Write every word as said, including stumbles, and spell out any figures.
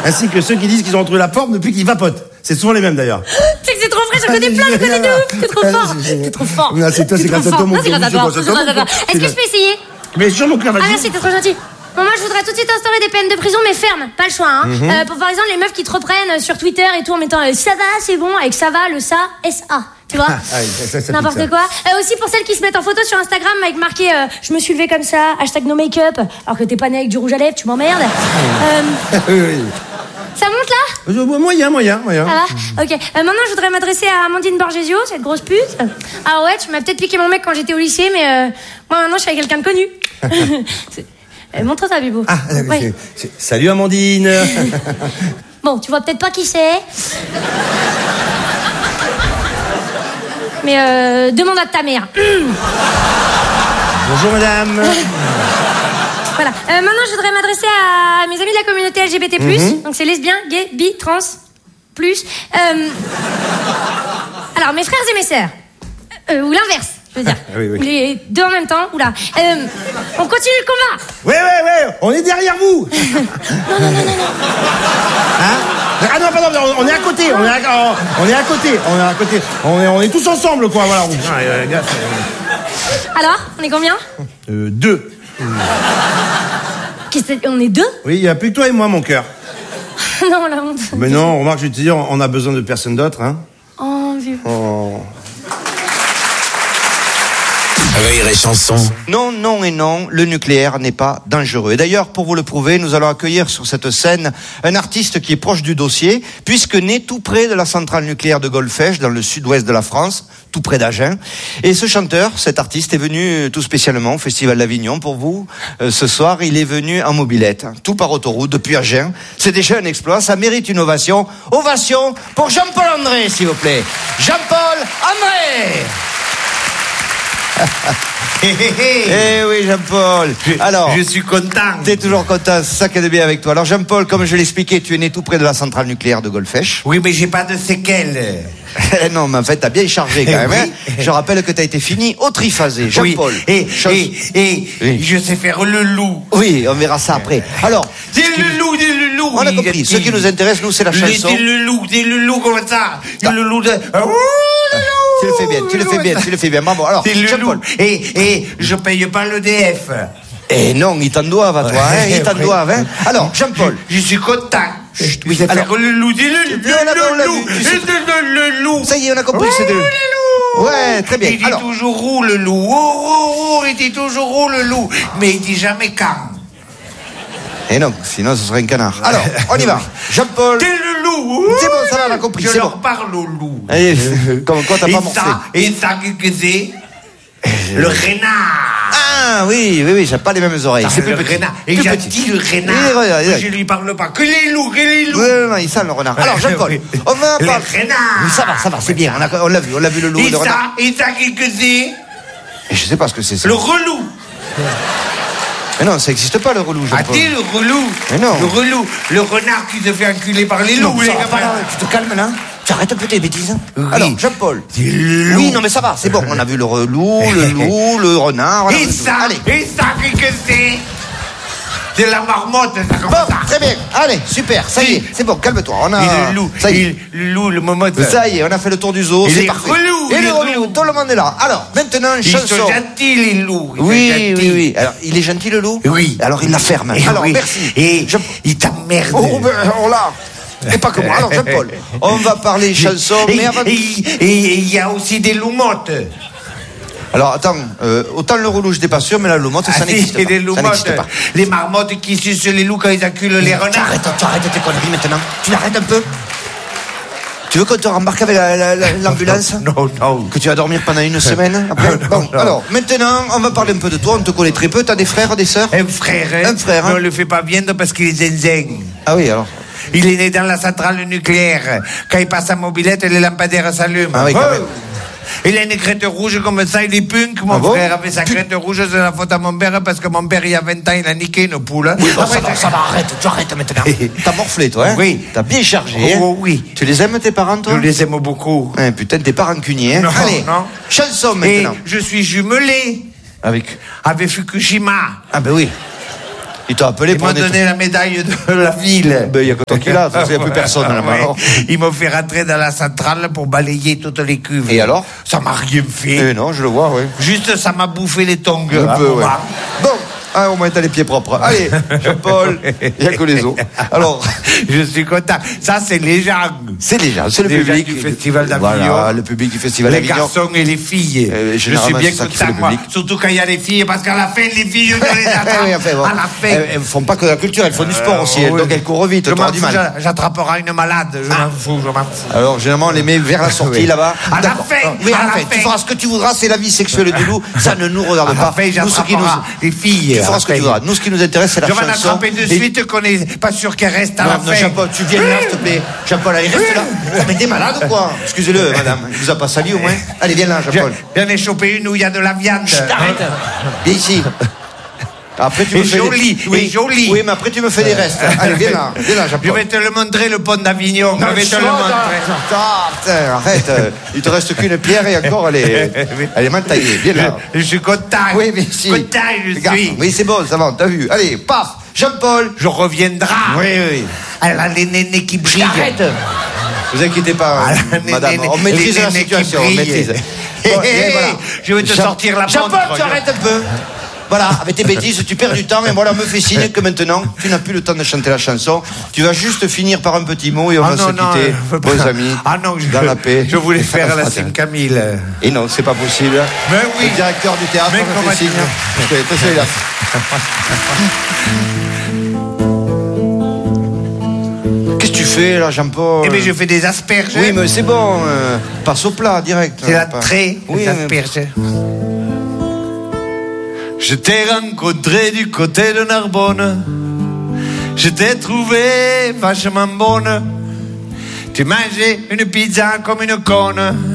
ainsi que ceux qui disent qu'ils ont retrouvé la forme depuis qu'ils vapotent. C'est souvent les mêmes d'ailleurs. C'est que c'est trop frais, j'en connais plein, j'en connais de ouf. T'es trop fort. T'es trop fort. Non, c'est toi, c'est grâce à toi, mon Non, c'est grâce à toi. Est-ce que je peux essayer? Mais sur mon cœur, vas-y. Ah merci, t'es trop gentil. Bon, moi je voudrais tout de suite instaurer des peines de prison, mais fermes, pas le choix, hein. Mm-hmm. euh, pour par exemple les meufs qui te reprennent sur Twitter et tout en mettant euh, ça va, c'est bon, avec ça va, le ça, S A. Tu vois? Ah, oui, ça, ça n'importe quoi. Euh, aussi pour celles qui se mettent en photo sur Instagram avec marqué euh, je me suis levé comme ça, hashtag no make-up, alors que t'es pas né avec du rouge à lèvres, tu m'emmerdes. euh, oui, oui. Ça monte là? Moyen, moyen, moyen. Ah va? Ok. Euh, maintenant, je voudrais m'adresser à Amandine Borgesio, cette grosse pute. Ah ouais, tu m'as peut-être piqué mon mec quand j'étais au lycée, mais euh, moi maintenant, je suis avec quelqu'un de connu. euh, montre ça, Bibo. Ah, ouais. c'est, c'est... Salut Amandine. Bon, tu vois peut-être pas qui c'est. Mais euh, demande à ta mère. Bonjour madame. Voilà. Euh, maintenant, je voudrais m'adresser à mes amis de la communauté L G B T plus. Mm-hmm. Donc, c'est lesbien, gay, bi, trans, plus. Euh... Alors, mes frères et mes sœurs. Euh, ou l'inverse, je veux dire. Ah, oui, oui. Les deux en même temps. Oula. Euh, on continue le combat. Ouais, ouais, ouais. On est derrière vous. non, non, non, non, non. Hein? Ah non, pardon, on est à côté. On est à, on est à côté. On est à côté. On est, on est tous ensemble, quoi. Voilà. Alors, on est combien? Euh, deux. Qu'est-ce que... On est deux? Oui, il n'y a plus que toi et moi, mon cœur. Non, la honte. Mais non, remarque, je vais te dire, on a besoin de personne d'autre, hein. Oh, vieux. Oh. Rire et chanson. Non, non et non, le nucléaire n'est pas dangereux. Et d'ailleurs, pour vous le prouver, nous allons accueillir sur cette scène un artiste qui est proche du dossier, puisque né tout près de la centrale nucléaire de Golfech, dans le sud-ouest de la France, tout près d'Agen. Et ce chanteur, cet artiste, est venu tout spécialement au Festival d'Avignon pour vous. Euh, ce soir, il est venu en mobilette, tout par autoroute, depuis Agen. C'est déjà un exploit, ça mérite une ovation. Ovation pour Jean-Paul André, s'il vous plaît. Jean-Paul André. Eh oui, Jean-Paul. Alors, je suis content. T'es toujours content, c'est ça qui est de bien avec toi. Alors, Jean-Paul, comme je l'expliquais, tu es né tout près de la centrale nucléaire de Golfech. Oui, mais j'ai pas de séquelles. Non, mais en fait, t'as bien chargé quand même. Oui. Hein. Je rappelle que t'as été fini au triphasé. Jean-Paul. Oui. Et, Chose... et, et oui. je sais faire le loup. Oui, on verra ça après. Alors, c'est le loup, c'est le loup. On a compris. Ce qui nous intéresse, nous, c'est la chanson. C'est le loup, c'est le loup comme ça. C'est le loup de... Tu le fais bien, tu le fais bien, tu le fais bien. Bravo. Alors, c'est le Jean-Paul. loup. Et, et je paye pas l'E D F. Eh non, ils t'en doivent à toi, hein. Ils t'en doivent, hein. Alors, Jean-Paul. Je, je suis content. Chut, oui, c'est faire le loup, c'est le, le, le, le loup. C'est le, le loup. Ça y est, on a compris, c'est de... Ouais, très bien. Il dit Alors... toujours où le loup. Oh, oh, oh, il dit toujours où le loup. Mais il dit jamais quand. Eh non, sinon ce serait un canard. Alors, on y va. Jean-Paul. C'est le loup. C'est bon, ça va, on a compris. Je c'est leur bon. parle au loup. Allez, comme quoi t'as et pas morflé. Ça, et ça, qu'est-ce que c'est? Le renard. Ah oui, oui, oui, j'ai pas les mêmes oreilles. Ça, C'est plus le petit. renard. Et Plus j'ai petit. dit le renard. Il est, il est, Je lui parle pas. Que les loups, que les loups. Oui, non, non, il sent le renard. Alors, Jean-Paul, on va Le parler. renard. Oui, ça va, ça va, c'est bien. On, a, on l'a vu, on l'a vu le loup, Et le ça, renard. et ça, qu'est-ce que c'est? Et je sais pas ce que c'est ça. Le relou. Mais non, ça existe pas le relou, Ah, Jean-Paul. t'es le relou. Mais non. Le relou. Le renard qui se fait enculer par les Non, loups. ça les va pas, gamins. là, tu te calmes là. Tu arrêtes un peu tes bêtises. Oui. Alors, Jean-Paul. C'est le loup. Oui, non, mais ça va, c'est bon. On a vu le relou, le loup, le renard. on a Et vu tout. ça, Allez. et ça, qu'est-ce que c'est? C'est la marmotte, ça comme Bon, ça. très bien. Allez, super. Ça y est, c'est bon, calme-toi. On a. Et le loup, Ça y est. et le loup, le moment. Ça y est, on a fait le tour du zoo, Et c'est les parfait. relous, Et les le relou, relous. tout le monde est là. Alors, maintenant, Ils chanson. sont gentils, les loups. Ils sont Oui, gentils. oui, oui. Alors, il est gentil, le loup? Oui. Alors, il la ferme. Et Alors, oui. merci. Et Je- il t'emmerde. Oh, ben, on l'a. Et pas que moi. Alors, Jean-Paul, on va parler chanson, Et mais avant. et- et il y a aussi des loumottes. Alors, attends, euh, autant le relou, je n'étais pas sûr, mais la loumotte, ça Ah, n'existe et pas. des Ça loumottes. n'existe pas. Les marmottes qui sucent les loups quand ils acculent les Tu renards. arrêtes, tu arrêtes tes conneries maintenant. Tu l'arrêtes un peu. Tu veux qu'on te rembarque avec la- la- la- l'ambulance? Non, non. Que tu vas dormir pendant une semaine après? Non, Bon, non. alors, maintenant, on va parler un peu de toi. On te connaît très peu. T'as des frères, des sœurs? Un frère, hein. Un frère, hein. Mais on le fait pas bien parce qu'il est zinzin. Ah oui, alors. Il est né dans la centrale nucléaire. Quand il passe à mobilette, les lampadaires s'allument. Ah oui, quand Oh. même. Il a une crête rouge comme ça, il est punk, mon Ah bon? frère. Avec sa crête rouge, c'est la faute à mon père, parce que mon père, il y a vingt ans, il a niqué une poule. Oui, bon, Après, ça va, ça va, arrête, tu arrêtes maintenant. T'as morflé, toi, hein? Oui. T'as bien chargé, hein? Oh, oui. Tu les aimes, tes parents, toi? Je les aime beaucoup. Hein, putain, t'es pas rancunier, hein? Non, Allez, non. chanson Et maintenant. je suis jumelé Avec. avec Fukushima. Ah, ben oui. Ils t'ont appelé Ils pour m'ont nettoyer. donné la médaille de la ville. Ben, il y a que toi qui l'as, il n'y a plus personne là-bas. Ouais. Ils m'ont fait rentrer dans la centrale pour balayer toutes les cuves. Et alors? Ça m'a rien fait. Eh non, je le vois, oui. Juste, ça m'a bouffé les tongs. Un à peu, un ouais. moment. Bon, ah, au moins t'as les pieds propres. Allez, Jean-Paul, il n'y a que les os. Alors, Je suis content. Ça, c'est les gens. c'est les gens, c'est le Les gens public. du Festival d'Avignon. Voilà, le public du Festival Les d'Avignon. garçons et les filles. Euh, Je suis généralement, bien c'est ça qui fait content, le moi. public. Surtout quand il y a les filles, parce qu'à la fin, les filles, je les Eh oui, attrape. enfin, bon. À la fin. Elles, elles font pas que de la culture, elles font du sport aussi. Euh, oui. Donc elles courent vite, Je t'auras m'en du fous, mal. j'a- J'attraperai une malade. Je m'en fous, je m'en fous. Alors, généralement, on les met vers la sortie, Oui. là-bas. À la D'accord. fin, Oui, à à la la fin. fin. Tu feras ce que tu voudras, c'est la vie sexuelle du loup. Ça ne nous regarde À la pas. fin, Nous, ce qui nous, j'attraperai les filles. tu à feras la ce que tu fin. voudras. Nous, ce qui nous intéresse, c'est la Je vais en chanson. attraper de Et- suite qu'on n'est pas sûr qu'elle reste à Non, la non, fin. Jean-Paul, tu viens là, s'il te plaît. Jean-Paul, allez, reste là. Oh, mais t'es malade ou quoi? Excusez-le, madame. Il vous a pas sali au moins? Allez, viens là, Jean-Paul. J'en ai chopé une où il y a de la viande. Arrête. Viens ici. Après, tu Et me fais joli, des... et joli. Oui, mais après, tu me fais des restes. Allez, viens là. Viens là, Je Jean-Paul. vais te le montrer, le pont d'Avignon. Je vais te le montrer. Ah, putain, arrête. euh, Il te reste qu'une pierre et encore, elle est, elle est mal taillée. Viens là. Je, je suis content. Oui, mais si. Content, je Regarde. suis. Oui, c'est bon, ça va, t'as vu. Allez, paf. Jean-Paul. Je reviendrai. Oui, oui. Elle a les nénés qui brillent. Arrête. Vous inquiétez pas, Ah, euh, les madame. nénés- On maîtrise les la nénés qui situation, on brillent. maîtrise. Hé, Bon, hé, et voilà. je vais te Jean- sortir la Jean-Paul, montre. tu arrêtes un peu. Voilà, avec tes bêtises, tu perds du temps et voilà, me fait signe que maintenant, tu n'as plus le temps de chanter la chanson. Tu vas juste finir par un petit mot et on Ah va non, se non, quitter, je veux pas. bons amis, Ah non, je, dans la paix. je voulais faire la Saint-Camille. Et non, c'est pas possible. Mais oui. Le directeur du théâtre Mais me comment fait tu signe. veux Je vais être celui-là. Qu'est-ce que tu fais là, Jean-Paul? Eh bien, je fais des asperges. Oui, mais c'est bon, euh, passe au plat direct. C'est la Pas- trait, Oui, les mais- asperges. Je t'ai rencontré du côté de Narbonne. Je t'ai trouvé vachement bonne. Tu mangeais une pizza comme une conne.